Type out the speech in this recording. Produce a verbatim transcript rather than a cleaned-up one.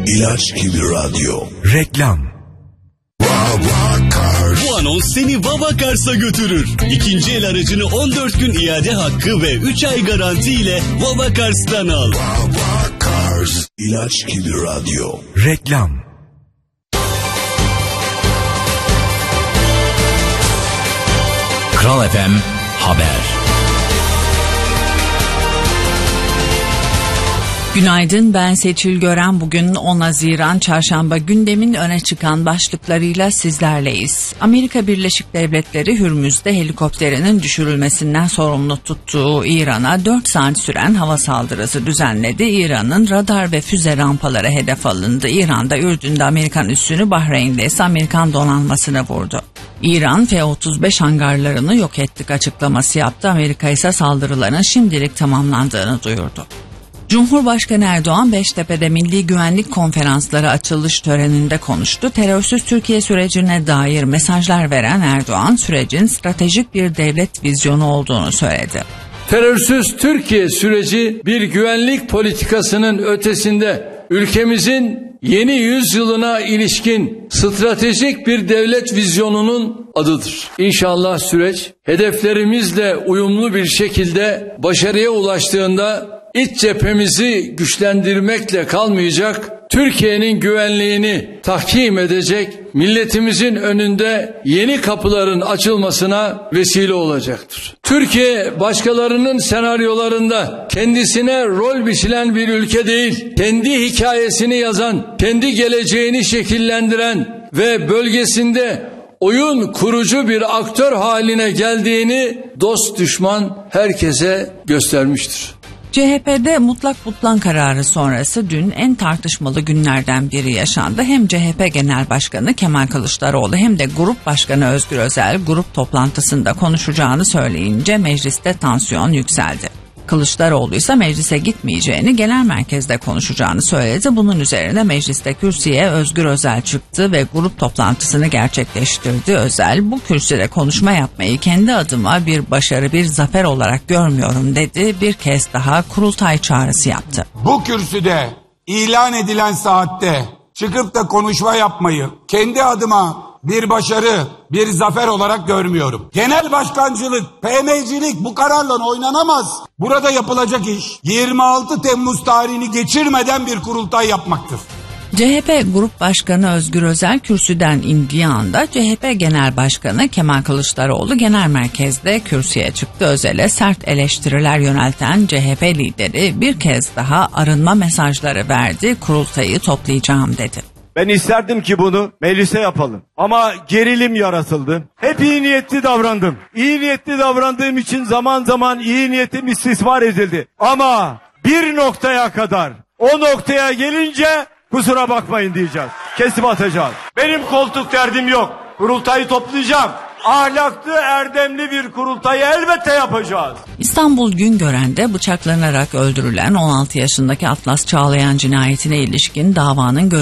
İlaç gibi radyo. Reklam. Bu anons seni Vavakars'a götürür. İkinci el aracını on dört gün iade hakkı ve üç ay garanti ile Vavakars'tan al. Vavakars. İlaç gibi radyo. Reklam. Kral F M Haber. Günaydın, ben Seçil Gören. Bugün on Haziran Çarşamba, gündemin öne çıkan başlıklarıyla sizlerleyiz. Amerika Birleşik Devletleri Hürmüz'de helikopterinin düşürülmesinden sorumlu tuttuğu İran'a dört saat süren hava saldırısı düzenledi. İran'ın radar ve füze rampaları hedef alındı. İran'da Ürdün'de Amerikan üssünü, Bahreyn'de ise Amerikan donanmasını vurdu. İran F otuz beş hangarlarını yok ettik açıklaması yaptı. Amerika ise saldırıların şimdilik tamamlandığını duyurdu. Cumhurbaşkanı Erdoğan Beştepe'de Milli Güvenlik Konferansları açılış töreninde konuştu. Terörsüz Türkiye sürecine dair mesajlar veren Erdoğan, sürecin stratejik bir devlet vizyonu olduğunu söyledi. Terörsüz Türkiye süreci bir güvenlik politikasının ötesinde ülkemizin yeni yüzyılına ilişkin stratejik bir devlet vizyonunun adıdır. İnşallah süreç hedeflerimizle uyumlu bir şekilde başarıya ulaştığında İç cephemizi güçlendirmekle kalmayacak, Türkiye'nin güvenliğini tahkim edecek, milletimizin önünde yeni kapıların açılmasına vesile olacaktır. Türkiye başkalarının senaryolarında kendisine rol biçilen bir ülke değil, kendi hikayesini yazan, kendi geleceğini şekillendiren ve bölgesinde oyun kurucu bir aktör haline geldiğini dost düşman herkese göstermiştir. C H P'de mutlak butlan kararı sonrası dün en tartışmalı günlerden biri yaşandı. Hem C H P Genel Başkanı Kemal Kılıçdaroğlu hem de Grup Başkanı Özgür Özel grup toplantısında konuşacağını söyleyince mecliste tansiyon yükseldi. Kılıçdaroğlu ise meclise gitmeyeceğini, genel merkezde konuşacağını söyledi. Bunun üzerine mecliste kürsüye Özgür Özel çıktı ve grup toplantısını gerçekleştirdi. Özel, bu kürsüde konuşma yapmayı kendi adıma bir başarı, bir zafer olarak görmüyorum dedi. Bir kez daha kurultay çağrısı yaptı. Bu kürsüde ilan edilen saatte çıkıp da konuşma yapmayı kendi adıma bir başarı, bir zafer olarak görmüyorum. Genel başkancılık, P M'cilik bu kararla oynanamaz. Burada yapılacak iş yirmi altı Temmuz tarihini geçirmeden bir kurultay yapmaktır. C H P Grup Başkanı Özgür Özel kürsüden indiği anda C H P Genel Başkanı Kemal Kılıçdaroğlu genel merkezde kürsüye çıktı. Özel'e sert eleştiriler yönelten C H P lideri bir kez daha arınma mesajları verdi. Kurultayı toplayacağım dedi. Ben isterdim ki bunu meclise yapalım. Ama gerilim yaratıldı. Hep iyi niyetli davrandım. İyi niyetli davrandığım için zaman zaman iyi niyetim istismar edildi. Ama bir noktaya kadar, o noktaya gelince kusura bakmayın diyeceğiz. Kesip atacağız. Benim koltuk derdim yok. Kurultayı toplayacağım. Ahlaklı, erdemli bir kurultayı elbette yapacağız. İstanbul Güngören'de bıçaklanarak öldürülen on altı yaşındaki Atlas Çağlayan cinayetine ilişkin davanın